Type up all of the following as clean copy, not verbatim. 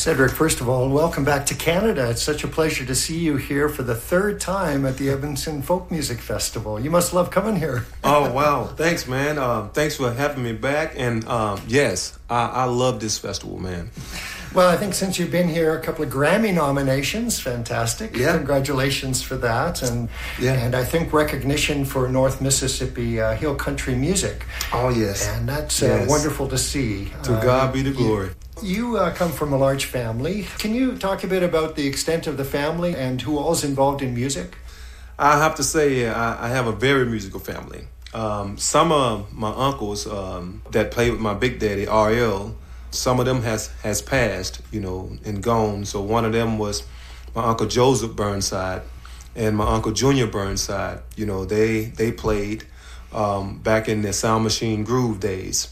Cedric, first of all, welcome back to Canada. It's such a pleasure to see you here for the third time at the Edmonton Folk Music Festival. You must love coming here. Oh, wow. Thanks, man. Thanks for having me back. And yes, I love this festival, man. Well, I think since you've been here, a couple of Grammy nominations. Fantastic. Yeah. Congratulations for that. And I think recognition for North Mississippi Hill Country music. Oh, yes. And that's Yes. wonderful to see. To God be the glory. You come from a large family. Can you talk a bit about the extent of the family and who all's involved in music? I have to say, I have a very musical family. Some of my uncles that played with my big daddy, R.L., some of them has passed, and gone. So one of them was my Uncle Joseph Burnside and my Uncle Junior Burnside. They played back in the Sound Machine Groove days.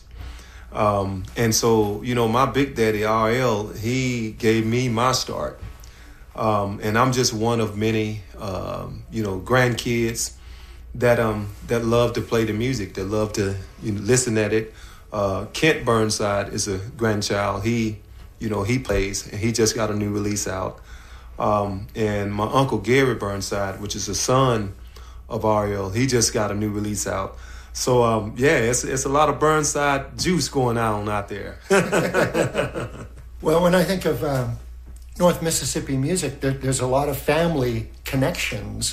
And so, my big daddy, R.L., he gave me my start. And I'm just one of many, grandkids that love to play the music, that love to listen at it. Kent Burnside is a grandchild. He plays, and he just got a new release out. And my Uncle Gary Burnside, which is a son of R.L., he just got a new release out. So, it's a lot of Burnside juice going on out there. Well, when I think of North Mississippi music, there's a lot of family connections.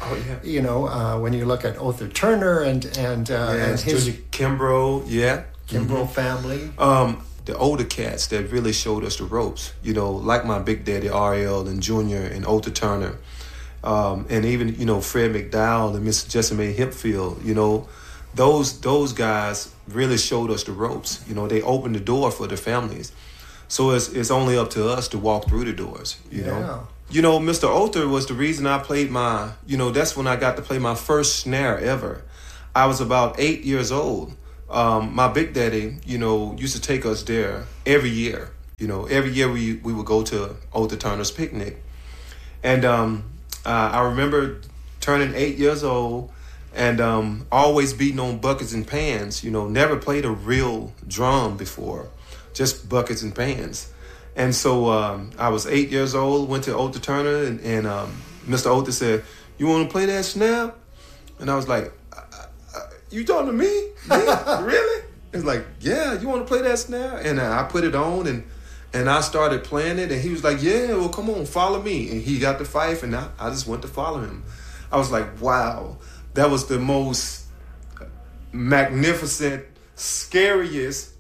When you look at Other Turner and his Kimbrough, Kimbrough family. The older cats that really showed us the ropes, like my big daddy R.L. and Junior and Other Turner, and even Fred McDowell and Miss Jessamine Hempfield, those guys really showed us the ropes. They opened the door for the families. So it's only up to us to walk through the doors, you know. Mr. Other was the reason I played that's when I got to play my first snare ever. I was about 8 years old. My big daddy, used to take us there every year. Every year we would go to Other Turner's picnic. And I remember turning 8 years old and always beating on buckets and pans, never played a real drum before, just buckets and pans. And so I was 8 years old, went to Other Turner, and Mr. Other said, "You want to play that snare?" And I was like, "You talking to me? Really?" He's like, "Yeah, you want to play that snare?" And I put it on, and I started playing it, and he was like, "Yeah, well, come on, follow me." And he got the fife, and I just went to follow him. I was like, wow. That was the most magnificent, scariest,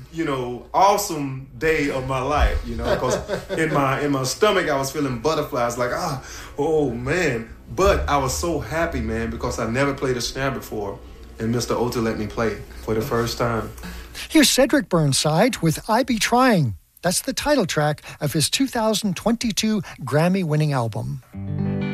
awesome day of my life, because in my stomach I was feeling butterflies, like, oh man. But I was so happy, man, because I never played a snare before, and Mr. Other let me play for the first time. Here's Cedric Burnside with "I Be Trying." That's the title track of his 2022 Grammy-winning album.